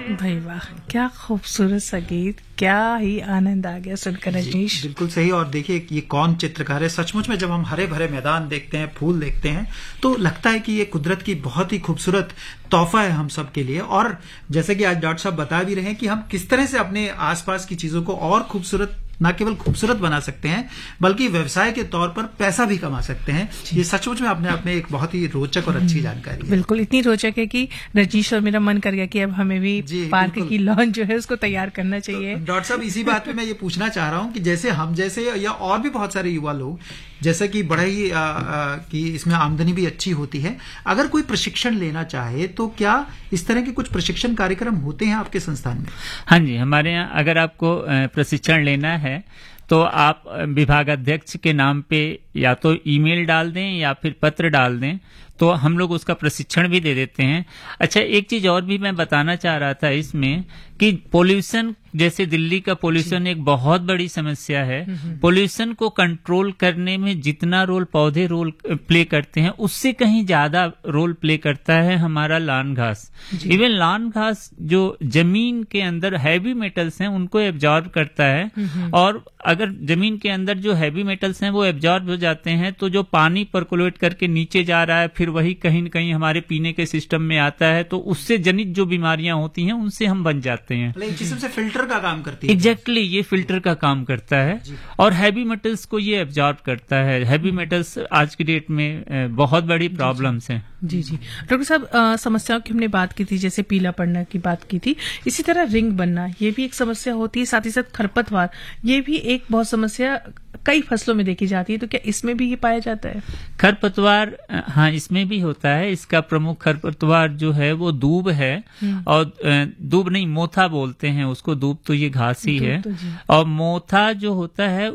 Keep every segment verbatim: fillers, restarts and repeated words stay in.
भाई वाह, क्या खूबसूरत संगीत, क्या ही आनंद आ गया सुनकर रजनीश। बिल्कुल सही। और देखिए ये कौन चित्रकार है। सचमुच में जब हम हरे भरे मैदान देखते हैं, फूल देखते हैं, तो लगता है कि ये कुदरत की बहुत ही खूबसूरत तोहफा है हम सब के लिए। और जैसे कि आज डॉक्टर साहब बता भी रहे हैं कि हम किस तरह से अपने आसपास की चीजों को और खूबसूरत, न केवल खूबसूरत बना सकते हैं बल्कि व्यवसाय के तौर पर पैसा भी कमा सकते हैं। ये सचमुच में अपने आप में एक बहुत ही रोचक और अच्छी जानकारी है। बिल्कुल, इतनी रोचक है कि रजनीश और मेरा मन कर गया कि अब हमें भी पार्क की लॉन जो है उसको तैयार करना चाहिए। तो डॉक्टर साहब इसी बात पे मैं ये पूछना चाह रहा हूँ कि जैसे हम जैसे या और भी बहुत सारे युवा लोग, जैसे कि बड़ा ही आ, आ, कि इसमें आमदनी भी अच्छी होती है, अगर कोई प्रशिक्षण लेना चाहे तो क्या इस तरह के कुछ प्रशिक्षण कार्यक्रम होते हैं आपके संस्थान में? हाँ जी, हमारे यहाँ अगर आपको प्रशिक्षण लेना है तो आप विभागाध्यक्ष के नाम पे या तो ईमेल डाल दें या फिर पत्र डाल दें, तो हम लोग उसका प्रशिक्षण भी दे देते हैं। अच्छा, एक चीज और भी मैं बताना चाह रहा था इसमें कि पोल्यूशन, जैसे दिल्ली का पोल्यूशन एक बहुत बड़ी समस्या है। पोल्यूशन को कंट्रोल करने में जितना रोल पौधे रोल प्ले करते हैं उससे कहीं ज्यादा रोल प्ले करता है हमारा लॉन घास। इवन लॉन घास जो जमीन के अंदर हैवी मेटल्स हैं उनको एब्जॉर्ब करता है, और अगर जमीन के अंदर जो हैवी मेटल्स हैं वो एब्जॉर्ब हो जाते हैं तो जो पानी परकोलेट करके नीचे जा रहा है फिर वही कहीं न कहीं हमारे पीने के सिस्टम में आता है, तो उससे जनित जो बीमारियां होती हैं उनसे हम बच जाते हैं। एक किस्म से फिल्टर का काम करती है। एग्जैक्टली exactly, ये फिल्टर का काम करता है और हैवी मेटल्स को ये एब्जॉर्ब करता है। हैवी मेटल्स आज की डेट में बहुत बड़ी प्रॉब्लम्स हैं। जी जी डॉक्टर साहब, समस्याओं की हमने बात की थी, जैसे पीला पड़ना की बात की थी, इसी तरह रिंग बनना ये भी एक समस्या होती है। साथ ही साथ खरपतवार, ये भी एक बहुत समस्या कई फसलों में देखी जाती है, तो क्या इसमें भी ये पाया जाता है? खरपतवार, हाँ, इसमें भी होता है। इसका प्रमुख खरपतवार जो है वो दूब है, और दूब नहीं, मोथा बोलते हैं उसको। दूब तो ये घास ही है, और मोथा जो होता है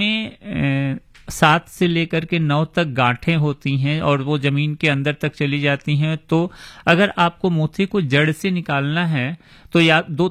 उसमें सात से लेकर के नौ तक गांठें होती हैं और वो जमीन के अंदर तक चली जाती हैं। तो अगर आपको मोथे को जड़ से निकालना है तो या दो